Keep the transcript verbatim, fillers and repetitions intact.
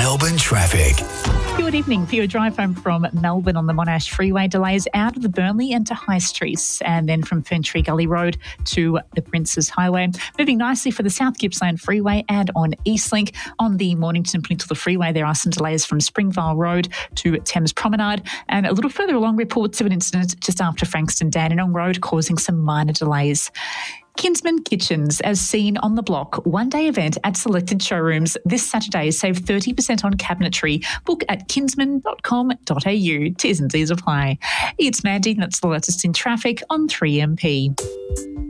Melbourne traffic. Good evening. For your drive home from Melbourne on the Monash Freeway, delays out of the Burnley and to High Streets, and then from Ferntree Gully Road to the Princes Highway. Moving nicely for the South Gippsland Freeway and on Eastlink. On the Mornington Peninsula Freeway, there are some delays from Springvale Road to Thames Promenade, and a little further along, reports of an incident just after Frankston Dandenong Road causing some minor delays. Kinsman Kitchens, as seen on the block, one-day event at selected showrooms this Saturday. Save thirty percent on cabinetry. Book at kinsman dot com dot a u. T's and C's apply. It's Mandy, that's the latest in traffic on three M P.